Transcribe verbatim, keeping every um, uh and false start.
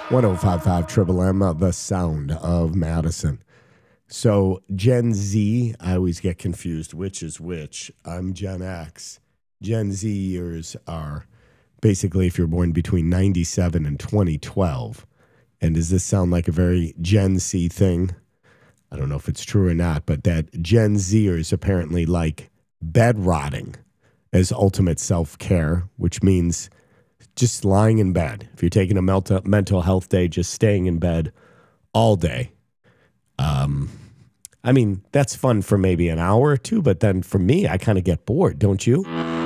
one oh five point five Triple M, uh, the sound of Madison. So Gen Z, I always get confused which is which. I'm Gen X. Gen Zers are basically if you're born between ninety-seven and twenty twelve. And does this sound like a very Gen Z thing? I don't know if it's true or not, but that Gen Zers apparently like bed rotting as ultimate self-care, which means just lying in bed. If you're taking a mental mental health day, just staying in bed all day. Um, I mean, that's fun for maybe an hour or two, but then for me, I kind of get bored, don't you?